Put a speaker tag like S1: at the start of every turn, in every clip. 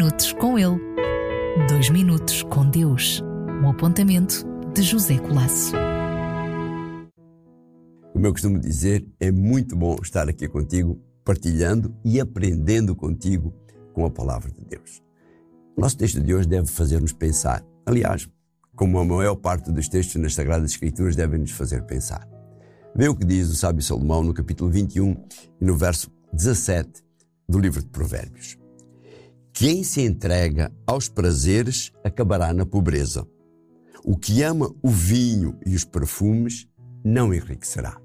S1: minutos com ele. 2 minutos com Deus. Um apontamento de José Colasso.
S2: Como eu costumo dizer, é muito bom estar aqui contigo, partilhando e aprendendo contigo com a palavra de Deus. O nosso texto de hoje deve fazer-nos pensar. Aliás, como a maior parte dos textos nas Sagradas Escrituras devem nos fazer pensar. Vê o que diz o sábio Salomão no capítulo 21 e no verso 17 do livro de Provérbios. Quem se entrega aos prazeres acabará na pobreza. O que ama o vinho e os perfumes não enriquecerá.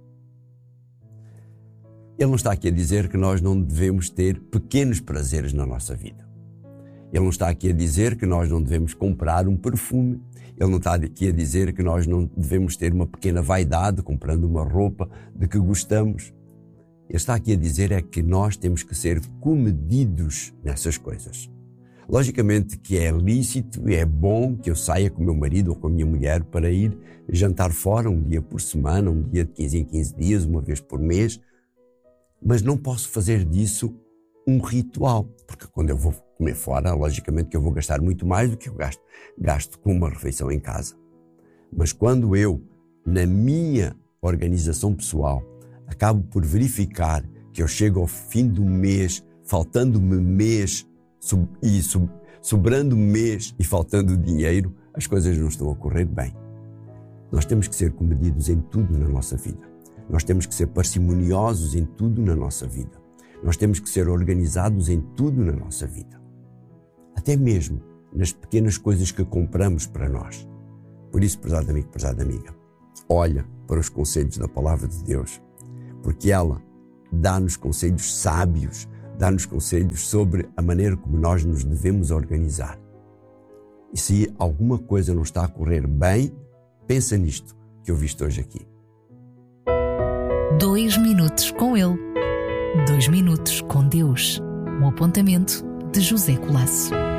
S2: Ele não está aqui a dizer que nós não devemos ter pequenos prazeres na nossa vida. Ele não está aqui a dizer que nós não devemos comprar um perfume. Ele não está aqui a dizer que nós não devemos ter uma pequena vaidade comprando uma roupa de que gostamos. Ele está aqui a dizer é que nós temos que ser comedidos nessas coisas. Logicamente que é lícito e é bom que eu saia com o meu marido ou com a minha mulher para ir jantar fora um dia por semana, um dia de 15 em 15 dias, uma vez por mês. Mas não posso fazer disso um ritual, porque quando eu vou comer fora, logicamente que eu vou gastar muito mais do que eu gasto com uma refeição em casa. Mas quando eu, na minha organização pessoal, acabo por verificar que eu chego ao fim do mês, faltando-me mês, sobrando mês e faltando dinheiro, as coisas não estão a correr bem. Nós temos que ser comedidos em tudo na nossa vida. Nós temos que ser parcimoniosos em tudo na nossa vida. Nós temos que ser organizados em tudo na nossa vida. Até mesmo nas pequenas coisas que compramos para nós. Por isso, prezado amigo, prezada amiga, olha para os conselhos da palavra de Deus, porque ela dá-nos conselhos sábios, dá-nos conselhos sobre a maneira como nós nos devemos organizar. E se alguma coisa não está a correr bem, pensa nisto que eu viste hoje aqui.
S1: 2 minutos com ele. 2 minutos com Deus. Um apontamento de José Colasso.